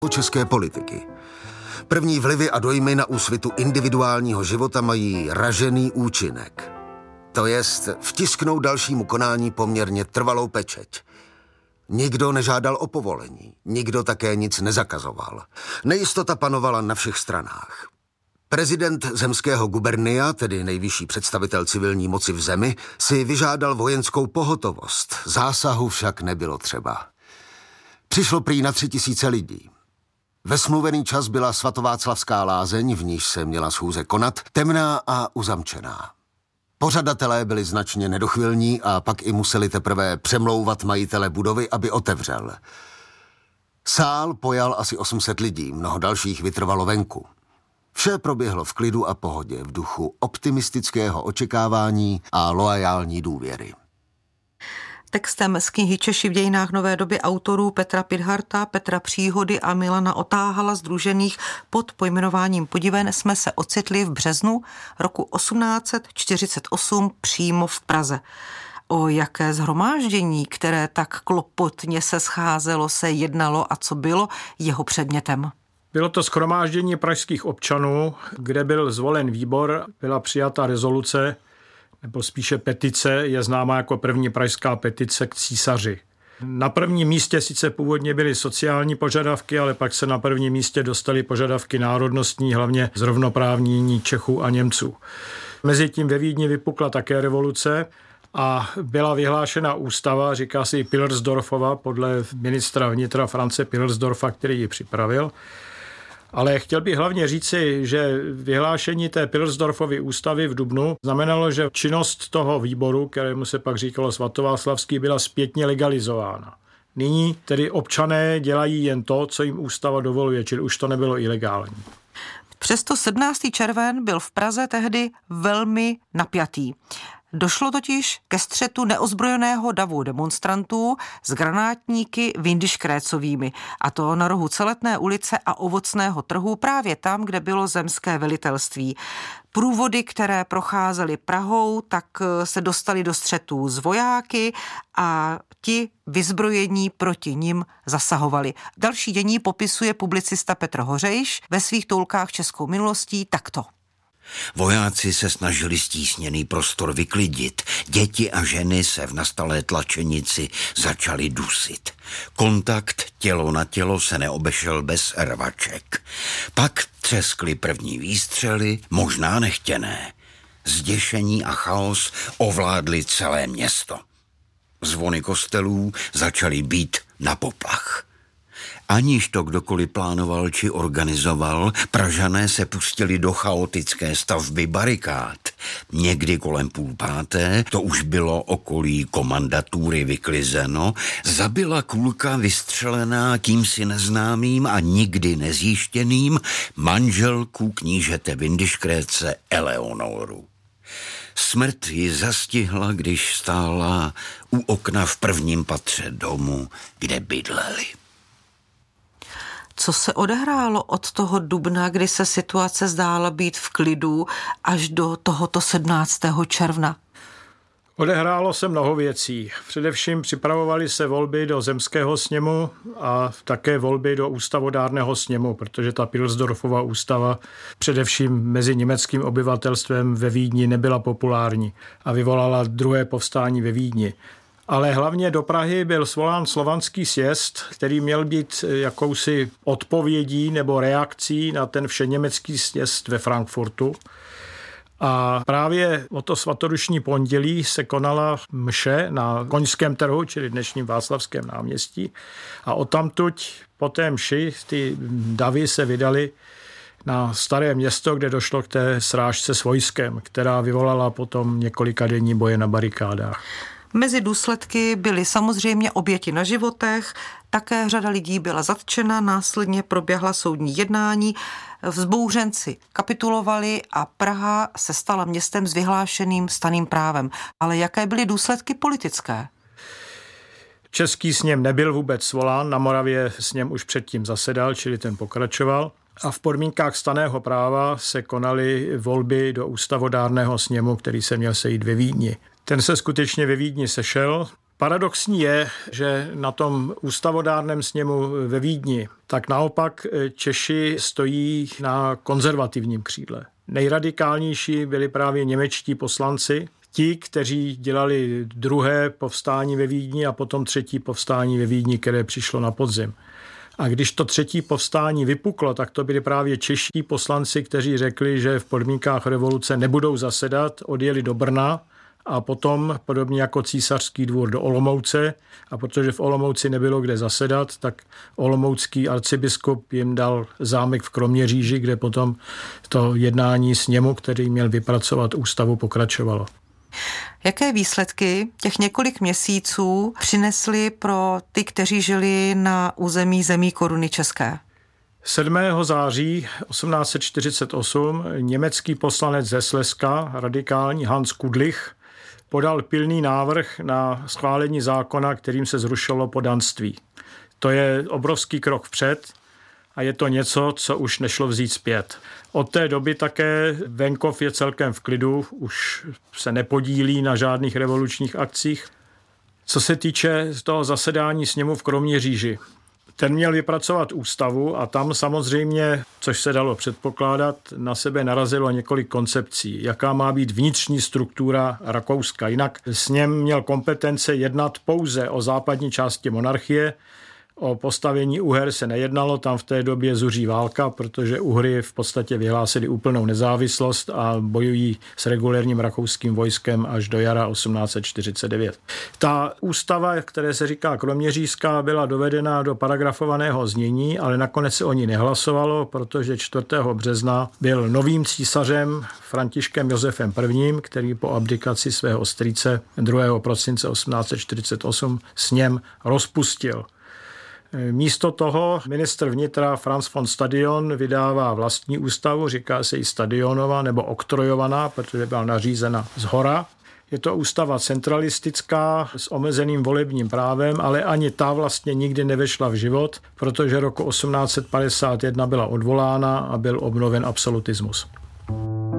české politiky. První vlivy a dojmy na úsvitu individuálního života mají ražený účinek. To jest vtisknout dalšímu konání poměrně trvalou pečeť. Nikdo nežádal o povolení, nikdo také nic nezakazoval. Nejistota panovala na všech stranách. Prezident zemského gubernia, tedy nejvyšší představitel civilní moci v zemi, si vyžádal vojenskou pohotovost. Zásahu však nebylo třeba. Přišlo prý na 3000 lidí. Ve smluvený čas byla svatováclavská lázeň, v níž se měla schůze konat, temná a uzamčená. Pořadatelé byli značně nedochvilní a pak i museli teprve přemlouvat majitele budovy, aby otevřel. Sál pojal asi 800 lidí, mnoho dalších vytrvalo venku. Vše proběhlo v klidu a pohodě, v duchu optimistického očekávání a loajální důvěry. Textem z knihy Češi v dějinách nové doby autorů Petra Pidharta, Petra Příhody a Milana Otáhala sdružených pod pojmenováním Podiven jsme se ocitli v březnu roku 1848 přímo v Praze. O jaké shromáždění, které tak klopotně se scházelo, se jednalo a co bylo jeho předmětem? Bylo to shromáždění pražských občanů, kde byl zvolen výbor, byla přijata rezoluce, nebo spíše petice, je známá jako první pražská petice k císaři. Na prvním místě sice původně byly sociální požadavky, ale pak se na prvním místě dostaly požadavky národnostní, hlavně zrovnoprávnění Čechů a Němců. Mezitím ve Vídni vypukla také revoluce a byla vyhlášena ústava, říká si Pilersdorfova, podle ministra vnitra France Pilersdorfa, který ji připravil. Ale chtěl bych hlavně říci, že vyhlášení té Pilersdorfovy ústavy v dubnu znamenalo, že činnost toho výboru, kterému se pak říkalo svatováclavský, byla zpětně legalizována. Nyní tedy občané dělají jen to, co jim ústava dovoluje, čili už to nebylo ilegální. Přesto 17. červen byl v Praze tehdy velmi napjatý. Došlo totiž ke střetu neozbrojeného davu demonstrantů s granátníky Windischgrätzovými, a to na rohu Celetné ulice a Ovocného trhu, právě tam, kde bylo zemské velitelství. Průvody, které procházely Prahou, tak se dostali do střetů s vojáky a ti vyzbrojení proti nim zasahovali. Další dění popisuje publicista Petr Hořejš ve svých toulkách českou minulostí takto. Vojáci se snažili stísněný prostor vyklidit. Děti a ženy se v nastalé tlačenici začaly dusit. Kontakt tělo na tělo se neobešel bez rvaček. Pak třeskly první výstřely, možná nechtěné. Zděšení a chaos ovládly celé město. Zvony kostelů začaly být na poplach. Aniž to kdokoliv plánoval či organizoval, Pražané se pustili do chaotické stavby barikád. Někdy kolem 4:30, to už bylo okolí komandatury vyklizeno, zabila kulka vystřelená kýmsi neznámým a nikdy nezjištěným manželku knížete Windischgrätze Eleonoru. Smrt ji zastihla, když stála u okna v prvním patře domu, kde bydleli. Co se odehrálo od toho dubna, kdy se situace zdála být v klidu, až do tohoto 17. června? Odehrálo se mnoho věcí. Především připravovaly se volby do zemského sněmu a také volby do ústavodárného sněmu, protože ta Pilersdorfova ústava především mezi německým obyvatelstvem ve Vídni nebyla populární a vyvolala druhé povstání ve Vídni. Ale hlavně do Prahy byl svolán slovanský sjezd, který měl být jakousi odpovědí nebo reakcí na ten všeněmecký sjezd ve Frankfurtu. A právě o to svatodušní pondělí se konala mše na Koňském trhu, čili dnešním Václavském náměstí. A odtamtud po té mši ty davy se vydaly na Staré Město, kde došlo k té srážce s vojskem, která vyvolala potom několikadenní boje na barikádách. Mezi důsledky byly samozřejmě oběti na životech, také řada lidí byla zatčena, následně proběhla soudní jednání, vzbouřenci kapitulovali a Praha se stala městem s vyhlášeným stanným právem. Ale jaké byly důsledky politické? Český sněm nebyl vůbec svolán, na Moravě sněm už předtím zasedal, čili ten pokračoval. A v podmínkách stanného práva se konaly volby do ústavodárného sněmu, který se měl sejít ve Vídni. Ten se skutečně ve Vídni sešel. Paradoxní je, že na tom ústavodárném sněmu ve Vídni tak naopak Češi stojí na konzervativním křídle. Nejradikálnější byli právě němečtí poslanci, ti, kteří dělali druhé povstání ve Vídni a potom třetí povstání ve Vídni, které přišlo na podzim. A když to třetí povstání vypuklo, tak to byli právě čeští poslanci, kteří řekli, že v podmínkách revoluce nebudou zasedat, odjeli do Brna a potom, podobně jako císařský dvůr, do Olomouce. A protože v Olomouci nebylo kde zasedat, tak olomoucký arcibiskup jim dal zámek v Kroměříži, kde potom to jednání sněmu, který měl vypracovat ústavu, pokračovalo. Jaké výsledky těch několik měsíců přinesly pro ty, kteří žili na území zemí Koruny české? 7. září 1848 německý poslanec ze Slezska, radikální Hans Kudlich, podal pilný návrh na schválení zákona, kterým se zrušilo poddanství. To je obrovský krok vpřed a je to něco, co už nešlo vzít zpět. Od té doby také venkov je celkem v klidu, už se nepodílí na žádných revolučních akcích. Co se týče toho zasedání sněmu v Kroměříži, ten měl vypracovat ústavu a tam samozřejmě, což se dalo předpokládat, na sebe narazilo několik koncepcí, jaká má být vnitřní struktura Rakouska. Jinak sněm měl kompetence jednat pouze o západní části monarchie. O postavení Uher se nejednalo, tam v té době zuří válka, protože Uhry v podstatě vyhlásili úplnou nezávislost a bojují s regulérním rakouským vojskem až do jara 1849. Ta ústava, které se říká kroměřížská, byla dovedena do paragrafovaného znění, ale nakonec se o ní nehlasovalo, protože 4. března byl novým císařem Františkem Josefem I., který po abdikaci svého strýce 2. prosince 1848 sněm rozpustil. Místo toho ministr vnitra Franz von Stadion vydává vlastní ústavu, říká se jí Stadionova nebo oktrojovaná, protože byla nařízena zhora. Je to ústava centralistická s omezeným volebním právem, ale ani ta vlastně nikdy nevešla v život, protože roku 1851 byla odvolána a byl obnoven absolutismus.